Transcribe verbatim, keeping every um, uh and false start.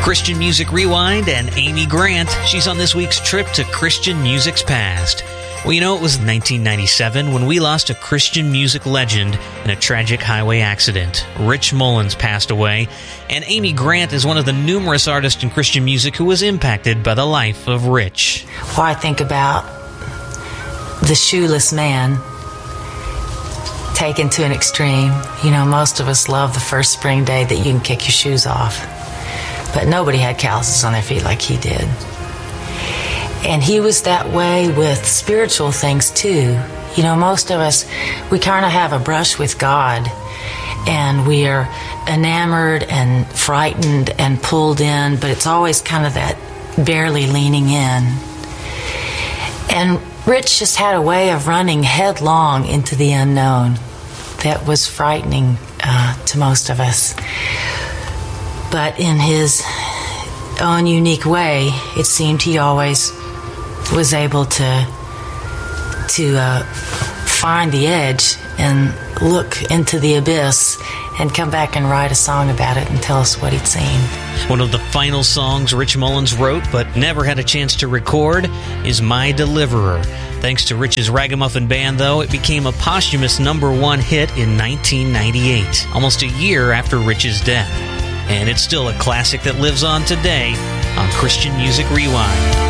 Christian Music Rewind and Amy Grant. She's on this week's trip to Christian music's past. Well, you know, it was nineteen ninety-seven when we lost a Christian music legend in a tragic highway accident. Rich Mullins passed away, and Amy Grant is one of the numerous artists in Christian music who was impacted by the life of Rich. Well, I think about the shoeless man taken to an extreme. You know, most of us love the first spring day that you can kick your shoes off, but nobody had calluses on their feet like he did. And he was that way with spiritual things too. You know, most of us, we kind of have a brush with God, and we are enamored and frightened and pulled in, but it's always kind of that barely leaning in. And Rich just had a way of running headlong into the unknown that was frightening uh, to most of us. But in his own unique way, it seemed he always was able to to uh, find the edge and look into the abyss and come back and write a song about it and tell us what he'd seen. One of the final songs Rich Mullins wrote but never had a chance to record is My Deliverer. Thanks to Rich's Ragamuffin Band, though, it became a posthumous number one hit in nineteen ninety-eight, almost a year after Rich's death. And it's still a classic that lives on today on Christian Music Rewind.